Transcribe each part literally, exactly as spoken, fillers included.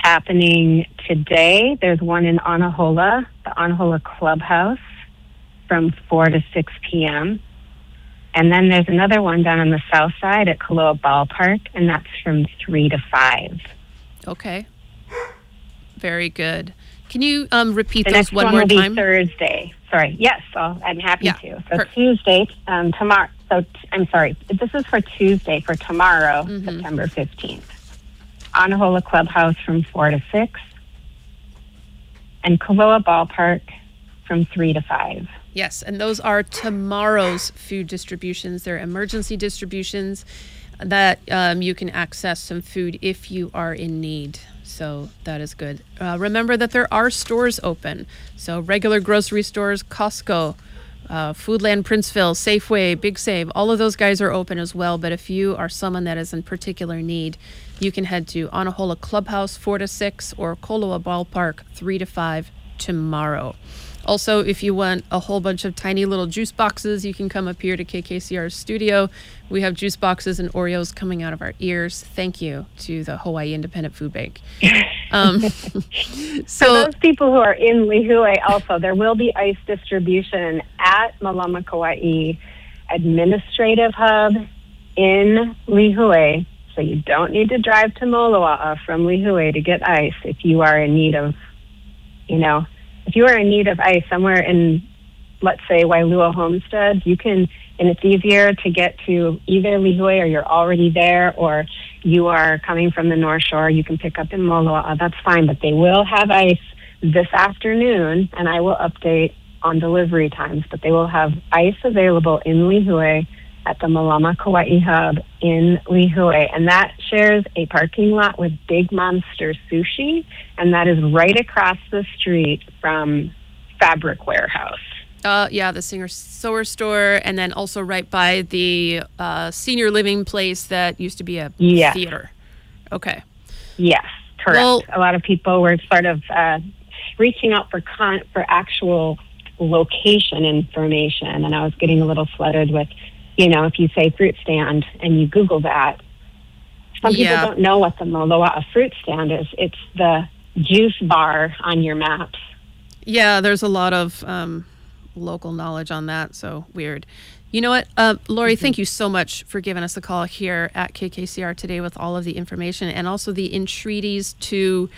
happening today. There's one in Anahola, the Anahola Clubhouse, from four to six p.m. And then there's another one down on the south side at Koloa Ballpark, and that's from three to five. Okay. Very good. Can you um, repeat the those next one, one more will time? Be Thursday. Sorry. Yes, I'll, I'm happy yeah. to. So per- Tuesday, um, tomorrow. So t- I'm sorry. This is for Tuesday, for tomorrow, mm-hmm. September fifteenth. Anahola Clubhouse from four to six, and Koloa Ballpark from three to five. Yes, and those are tomorrow's food distributions. They're emergency distributions that um, you can access some food if you are in need. So that is good. Uh, remember that there are stores open. So regular grocery stores, Costco, uh, Foodland Princeville, Safeway, Big Save, all of those guys are open as well. But if you are someone that is in particular need, you can head to Anahola Clubhouse four to six or Koloa Ballpark three to five tomorrow. Also, if you want a whole bunch of tiny little juice boxes, you can come up here to K K C R's studio. We have juice boxes and Oreos coming out of our ears. Thank you to the Hawaii Independent Food Bank. Um, so For those people who are in Lihue also, there will be ice distribution at Malama Kauai Administrative Hub in Lihue. So you don't need to drive to Moloa'a from Lihue to get ice if you are in need of, you know, if you are in need of ice somewhere in, let's say, Wailua Homestead, you can, and it's easier to get to either Lihue or you're already there, or you are coming from the North Shore, you can pick up in Moloa'a, that's fine. But they will have ice this afternoon, and I will update on delivery times, but they will have ice available in Lihue at the Malama Kauai Hub in Lihue, and that shares a parking lot with Big Monster Sushi, and that is right across the street from Fabric Warehouse. Uh, yeah, the Singer Sewer Store, and then also right by the uh, senior living place that used to be a yes. theater. Okay. Yes, correct. Well, a lot of people were sort of uh, reaching out for con- for actual location information, and I was getting a little flooded with, you know, if you say fruit stand and you Google that, some yeah. people don't know what the Moloa'a fruit stand is. It's the juice bar on your maps. Yeah, there's a lot of um, local knowledge on that, so weird. You know what, uh, Lori, mm-hmm. thank you so much for giving us a call here at K K C R today with all of the information and also the entreaties to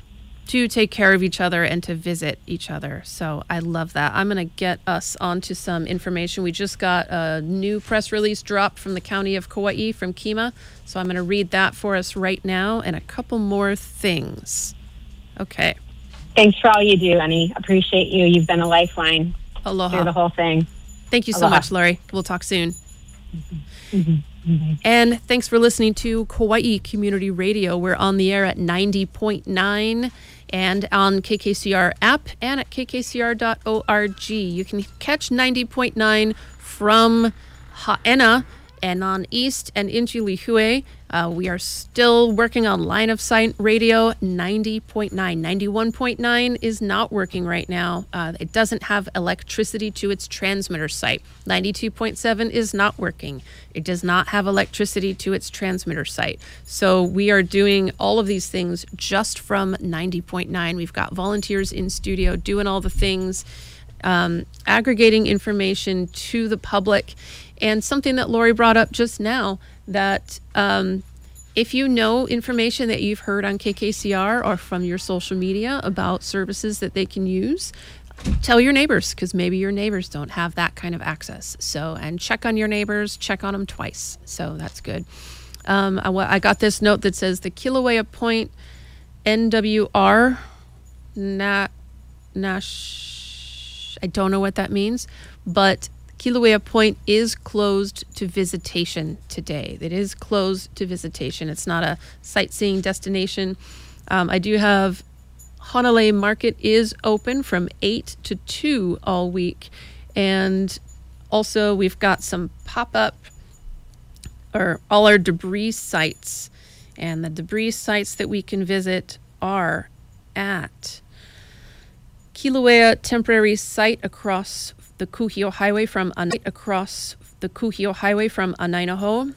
to take care of each other and to visit each other. So I love that. I'm going to get us onto some information. We just got a new press release dropped from the County of Kauai, from Kima. So I'm going to read that for us right now and a couple more things. Okay. Thanks for all you do, Annie. Appreciate you. You've been a lifeline Aloha. through the whole thing. Thank you so Aloha. much, Lori. We'll talk soon. Mm-hmm. Mm-hmm. And thanks for listening to Kauai Community Radio. We're on the air at ninety point nine and on K K C R app and at k k c r dot org. You can catch ninety point nine from Ha'ena and on East and into Lihue. Uh, we are still working on line of sight radio. ninety point nine. ninety-one point nine is not working right now. Uh, it doesn't have electricity to its transmitter site. ninety-two point seven is not working. It does not have electricity to its transmitter site. So we are doing all of these things just from ninety point nine. We've got volunteers in studio doing all the things, um, aggregating information to the public. And something that Lori brought up just now, that um, if you know information that you've heard on K K C R or from your social media about services that they can use, tell your neighbors, because maybe your neighbors don't have that kind of access. So, and check on your neighbors, check on them twice. So that's good. Um, I, I got this note that says the Kilauea Point N W R, na, nash, I don't know what that means, but Kilauea Point is closed to visitation today. It is closed to visitation. It's not a sightseeing destination. Um, I do have Hanalei Market is open from eight to two all week. And also we've got some pop-up or all our debris sites. And the debris sites that we can visit are at Kilauea Temporary Site across the Kuhio Highway from across the Kuhio Highway from Anainaho,